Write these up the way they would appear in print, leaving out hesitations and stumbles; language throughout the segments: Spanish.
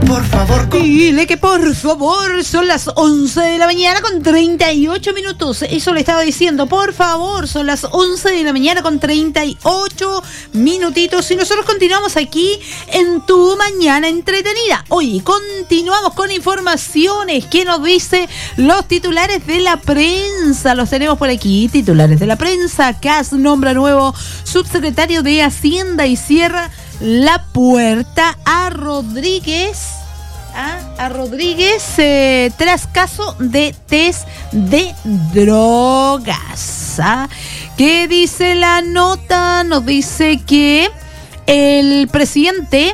por favor. Dile que por favor, son las 11 de la mañana con 38 minutos. Eso le estaba diciendo, por favor, son las 11 de la mañana con 38 minutitos. Y nosotros continuamos aquí en Tu Mañana Entretenida. Hoy continuamos con informaciones. ¿Qué nos dice los titulares de la prensa? Los tenemos por aquí. Titulares de la prensa. CAS nombra nuevo subsecretario de Hacienda y cierra la puerta a Rodríguez. Tras caso de test de drogas. ¿Qué dice la nota? Nos dice que el presidente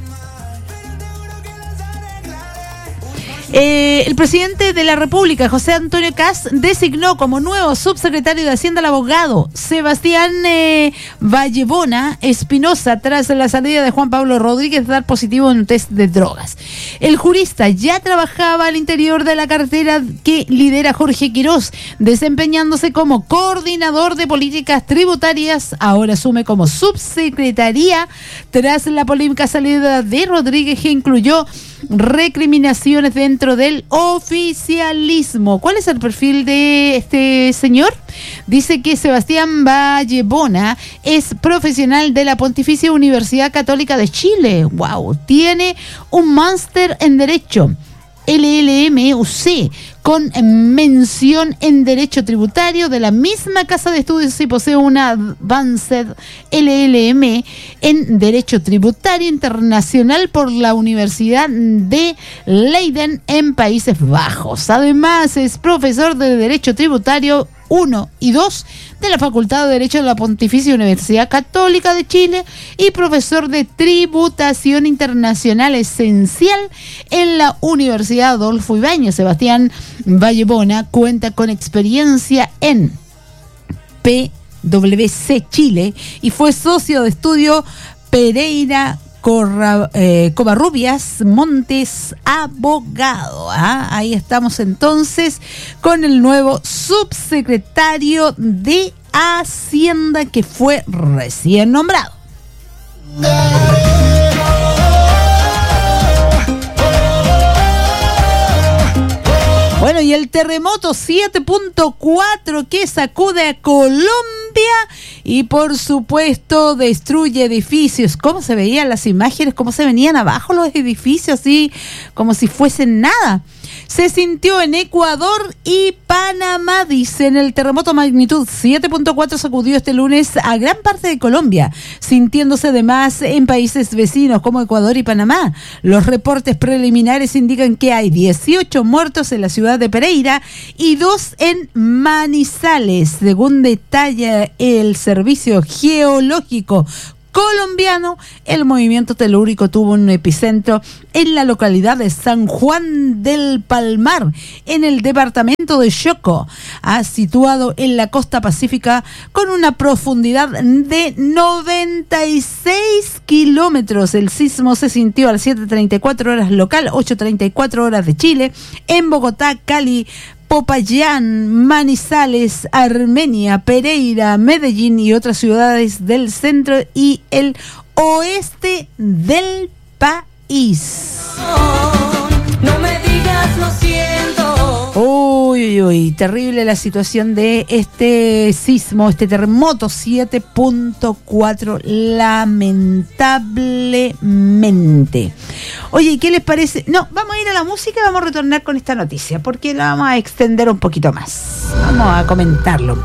de la República, José Antonio Kast, designó como nuevo subsecretario de Hacienda al abogado Sebastián Vallebona Espinosa tras la salida de Juan Pablo Rodríguez de dar positivo en un test de drogas. El jurista ya trabajaba al interior de la cartera que lidera Jorge Quirós, desempeñándose como coordinador de políticas tributarias. Ahora asume como subsecretaría tras la polémica salida de Rodríguez, que incluyó recriminaciones dentro del oficialismo. ¿Cuál es el perfil de este señor? Dice que Sebastián Vallebona es profesional de la Pontificia Universidad Católica de Chile. ¡Wow! Tiene un máster en Derecho LLM-UC con mención en Derecho Tributario de la misma casa de estudios y posee una Advanced LLM en Derecho Tributario Internacional por la Universidad de Leiden en Países Bajos. Además, es profesor de Derecho Tributario 1 y 2 de la Facultad de Derecho de la Pontificia Universidad Católica de Chile y profesor de Tributación Internacional Esencial en la Universidad Adolfo Ibáñez. Sebastián Vallebona cuenta con experiencia en PwC Chile y fue socio de estudio Pereira Covarrubias Montes Abogado. Ahí estamos entonces con el nuevo subsecretario de Hacienda que fue recién nombrado. Bueno, y el terremoto 7.4 que sacude a Colombia y por supuesto destruye edificios. ¿Cómo se veían las imágenes? ¿Cómo se venían abajo los edificios? Así como si fuesen nada. Se sintió en Ecuador y Panamá, dicen. El terremoto magnitud 7.4 sacudió este lunes a gran parte de Colombia, sintiéndose además en países vecinos como Ecuador y Panamá. Los reportes preliminares indican que hay 18 muertos en la ciudad de Pereira y 2 en Manizales, según detalla el Servicio Geológico colombiano. El movimiento telúrico tuvo un epicentro en la localidad de San Juan del Palmar, en el departamento de Chocó, situado en la costa pacífica con una profundidad de 96 kilómetros. El sismo se sintió a las 7:34 horas local, 8:34 horas de Chile, en Bogotá, Cali, Popayán, Manizales, Armenia, Pereira, Medellín y otras ciudades del centro y el oeste del país. No me digas lo siento. Uy, terrible la situación de este sismo, este terremoto 7.4, lamentablemente. Oye, ¿qué les parece? No, vamos a ir a la música y vamos a retornar con esta noticia, porque la vamos a extender un poquito más. Vamos a comentarlo.